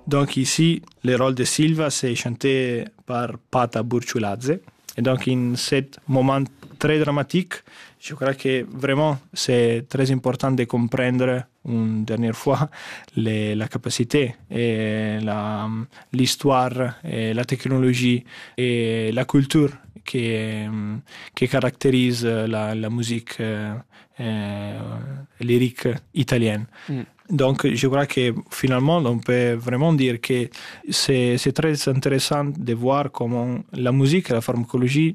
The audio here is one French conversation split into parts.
Donc ici, le rôle de Silva, c'est chanté par Pata Burciuladze. Et donc, in cet moment très dramatique, je crois que vraiment, c'est très important de comprendre une dernière fois la capacité et l'histoire et la technologie et la culture qui caractérise la musique lyrique italienne. Donc, je crois que finalement, on peut vraiment dire que c'est très intéressant de voir comment la musique et la pharmacologie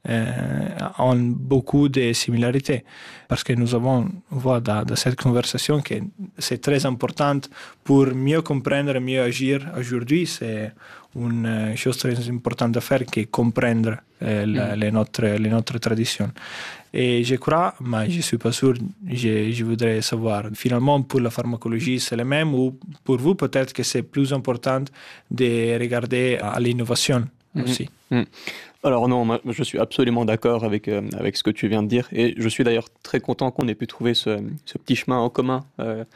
ont beaucoup de similarités. Parce que nous avons, on voit dans cette conversation que c'est très important pour mieux comprendre, mieux agir aujourd'hui. C'est une chose très importante à faire que comprendre les notre traditions. Et je crois, mais je ne suis pas sûr, je voudrais savoir, finalement, pour la pharmacologie, c'est le même ou pour vous, peut-être que c'est plus important de regarder à l'innovation aussi. Alors non, moi, je suis absolument d'accord avec ce que tu viens de dire. Et je suis d'ailleurs très content qu'on ait pu trouver ce petit chemin en commun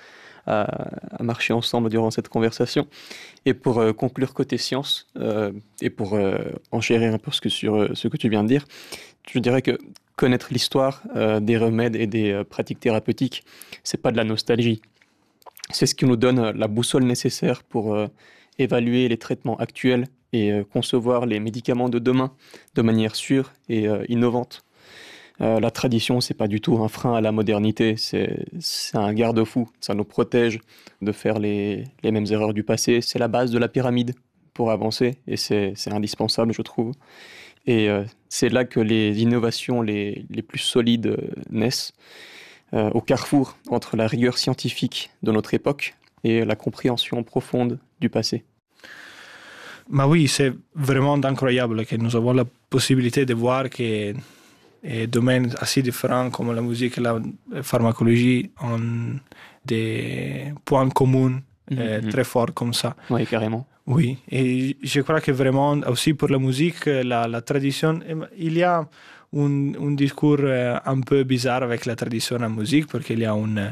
à marcher ensemble durant cette conversation. Et pour conclure côté science, et pour enchérir un peu sur ce que tu viens de dire, je dirais que connaître l'histoire des remèdes et des pratiques thérapeutiques, c'est pas de la nostalgie. C'est ce qui nous donne la boussole nécessaire pour évaluer les traitements actuels et concevoir les médicaments de demain de manière sûre et innovante. La tradition, c'est pas du tout un frein à la modernité, c'est un garde-fou. Ça nous protège de faire les mêmes erreurs du passé. C'est la base de la pyramide pour avancer et c'est indispensable, je trouve. Et c'est là que les innovations les plus solides naissent, au carrefour entre la rigueur scientifique de notre époque et la compréhension profonde du passé. Mais oui, c'est vraiment incroyable que nous avons la possibilité de voir que des domaines assez différents comme la musique et la pharmacologie ont des points communs très forts comme ça. Oui, carrément. Oui, et je crois que vraiment aussi pour la musique, la tradition, il y a un discours un peu bizarre avec la tradition en musique parce qu'il y a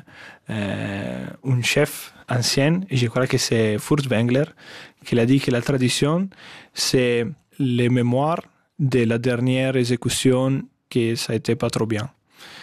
un chef ancien, et je crois que c'est Furtwängler, qui a dit que la tradition, c'est les mémoires de la dernière exécution que ça n'était pas trop bien.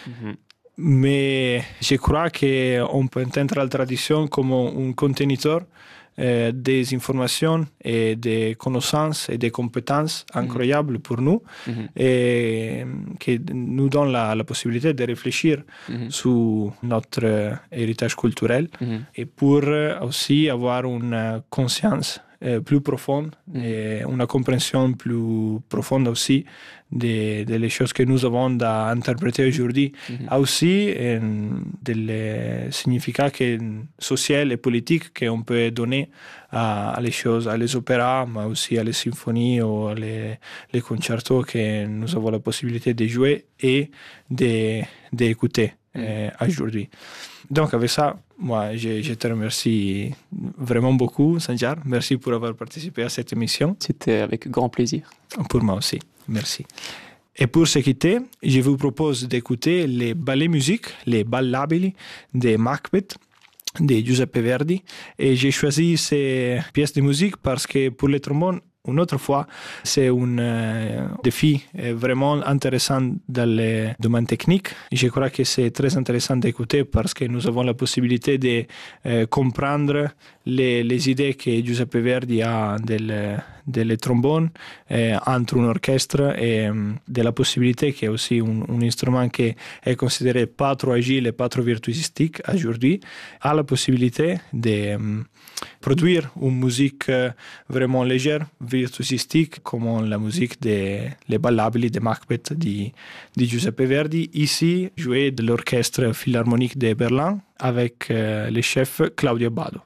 Mais je crois qu'on peut entendre la tradition comme un conteneur des informations et des connaissances et des compétences incroyables pour nous et qui nous donne la possibilité de réfléchir sur notre héritage culturel et pour aussi avoir une conscience plus profonde et une compréhension plus profonde aussi des choses que nous avons d'interpréter aujourd'hui. Aussi des significats sociaux et politiques qu'on peut donner à les choses, à les opéras, mais aussi à les symphonies ou les concertos que nous avons la possibilité de jouer et d'écouter aujourd'hui. Donc avec ça, moi je te remercie vraiment beaucoup, Sanjar. Merci pour avoir participé à cette émission. C'était avec grand plaisir. Pour moi aussi, merci. Et pour se quitter, je vous propose d'écouter les ballets musiques, les ballabili de Macbeth de Giuseppe Verdi. Et j'ai choisi ces pièces de musique parce que pour le trombone, une autre fois, c'est un défi vraiment intéressant dans le domaine technique. Je crois que c'est très intéressant d'écouter parce que nous avons la possibilité de comprendre les idées que Giuseppe Verdi a del trombone entre un orchestre et de la possibilité qu'il y a aussi un instrument qui est considéré pas trop agile et pas trop virtuosistique aujourd'hui, a la possibilité de produire une musique vraiment légère, virtuosistique, comme la musique des ballabili de Macbeth de Giuseppe Verdi, ici jouée de l'orchestre philharmonique de Berlin avec le chef Claudio Abbado.